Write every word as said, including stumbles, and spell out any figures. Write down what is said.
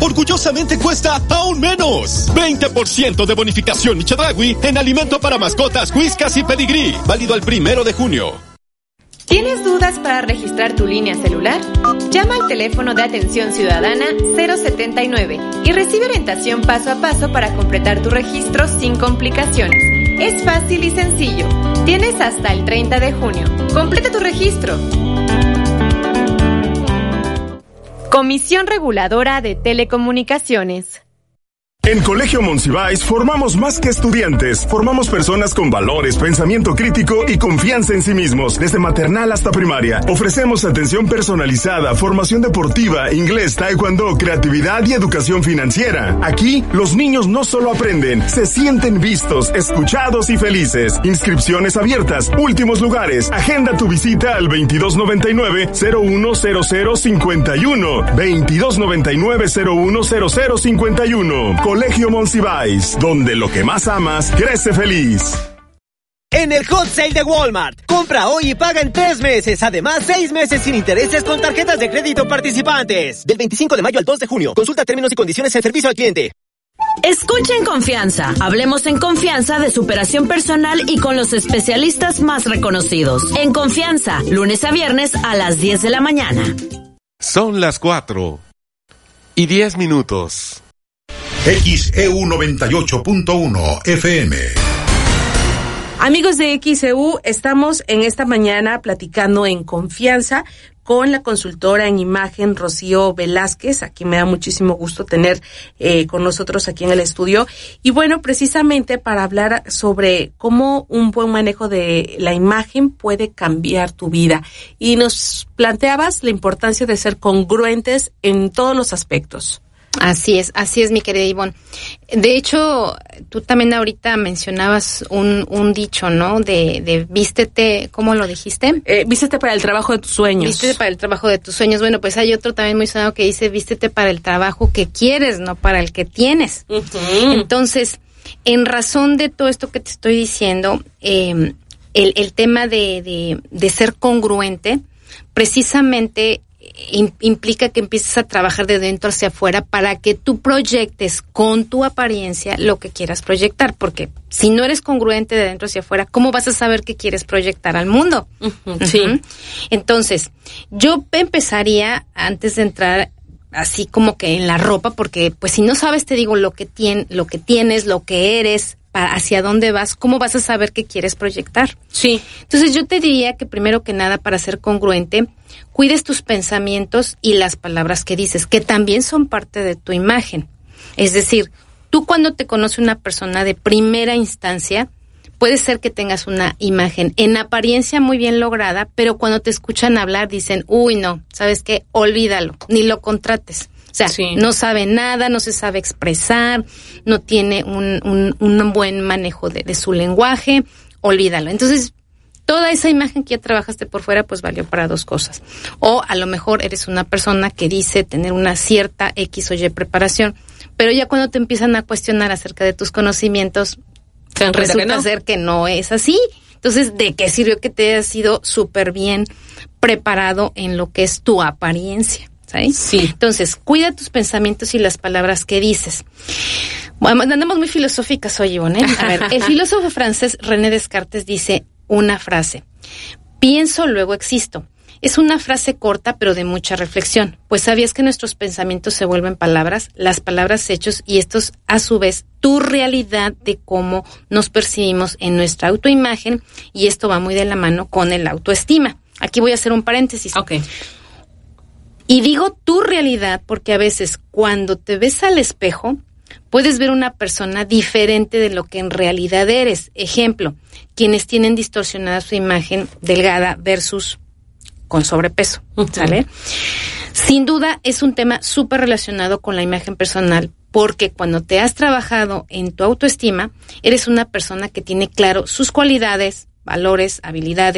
orgullosamente cuesta aún menos. veinte por ciento de bonificación Chedraui en alimento para mascotas, Whiskas y Pedigree. Válido el primero de junio. ¿Tienes dudas para registrar tu línea celular? Llama al teléfono de Atención Ciudadana cero setenta y nueve y recibe orientación paso a paso para completar tu registro sin complicaciones. Es fácil y sencillo. Tienes hasta el treinta de junio. Completa tu registro. Comisión Reguladora de Telecomunicaciones. En Colegio Monsiváis formamos más que estudiantes, formamos personas con valores, pensamiento crítico y confianza en sí mismos, desde maternal hasta primaria. Ofrecemos atención personalizada, formación deportiva, inglés, taekwondo, creatividad y educación financiera. Aquí, los niños no solo aprenden, se sienten vistos, escuchados y felices. Inscripciones abiertas, últimos lugares. Agenda tu visita al veintidós noventa y nueve, cero uno cero cero cincuenta y uno, veintidós noventa y nueve, cero uno cero cero cincuenta y uno. Colegio Monsiváis, donde lo que más amas crece feliz. En el Hot Sale de Walmart, compra hoy y paga en tres meses. Además, seis meses sin intereses con tarjetas de crédito participantes. Del veinticinco de mayo al dos de junio. Consulta términos y condiciones en servicio al cliente. Escucha en confianza. Hablemos en confianza de superación personal y con los especialistas más reconocidos. En confianza, lunes a viernes a las diez de la mañana. Son las cuatro y diez minutos. X E U noventa y ocho punto uno F M. Amigos de X E U, estamos en esta mañana platicando en confianza con la consultora en imagen Rocío Velázquez, a quien me da muchísimo gusto tener eh, con nosotros aquí en el estudio. Y bueno, precisamente para hablar sobre cómo un buen manejo de la imagen puede cambiar tu vida. Y nos planteabas la importancia de ser congruentes en todos los aspectos. Así es, así es, mi querida Ivonne. De hecho, tú también ahorita mencionabas un, un dicho, ¿no? De, de vístete, ¿cómo lo dijiste? Eh, vístete para el trabajo de tus sueños. Vístete para el trabajo de tus sueños. Bueno, pues hay otro también muy sonado que dice, vístete para el trabajo que quieres, no para el que tienes. Uh-huh. Entonces, en razón de todo esto que te estoy diciendo, eh, el, el tema de, de, de ser congruente, precisamente implica que empieces a trabajar de dentro hacia afuera para que tú proyectes con tu apariencia lo que quieras proyectar, porque si no eres congruente de dentro hacia afuera, ¿cómo vas a saber qué quieres proyectar al mundo? Uh-huh. Sí. Uh-huh. Entonces, yo empezaría antes de entrar así como que en la ropa, porque pues si no sabes, te digo, lo que tien, lo que tienes, lo que eres, para hacia dónde vas, ¿cómo vas a saber qué quieres proyectar? Sí. Entonces yo te diría que primero que nada, para ser congruente, cuides tus pensamientos y las palabras que dices, que también son parte de tu imagen. Es decir, tú cuando te conoce una persona de primera instancia, puede ser que tengas una imagen en apariencia muy bien lograda, pero cuando te escuchan hablar dicen, uy, no, ¿sabes qué? Olvídalo, ni lo contrates. O sea, sí. No sabe nada, no se sabe expresar, no tiene un, un, un buen manejo de, de su lenguaje, olvídalo. Entonces, toda esa imagen que ya trabajaste por fuera, pues valió para dos cosas. O a lo mejor eres una persona que dice tener una cierta X o Y preparación, pero ya cuando te empiezan a cuestionar acerca de tus conocimientos, resulta que no. ser que no es así. Entonces, ¿de qué sirvió que te hayas sido súper bien preparado en lo que es tu apariencia? ¿Sabes? Sí. Entonces, cuida tus pensamientos y las palabras que dices. Bueno, andamos muy filosóficas hoy, Ivonne, ¿eh? A ver, el filósofo francés René Descartes dice una frase: pienso, luego existo. Es una frase corta, pero de mucha reflexión, pues sabías que nuestros pensamientos se vuelven palabras, las palabras hechos, y estos, a su vez, tu realidad de cómo nos percibimos en nuestra autoimagen, y esto va muy de la mano con el autoestima. Aquí voy a hacer un paréntesis. Ok. Y digo tu realidad porque a veces cuando te ves al espejo puedes ver una persona diferente de lo que en realidad eres. Ejemplo, quienes tienen distorsionada su imagen delgada versus con sobrepeso, ¿sale? Sin duda es un tema súper relacionado con la imagen personal, porque cuando te has trabajado en tu autoestima, eres una persona que tiene claro sus cualidades, valores, habilidades,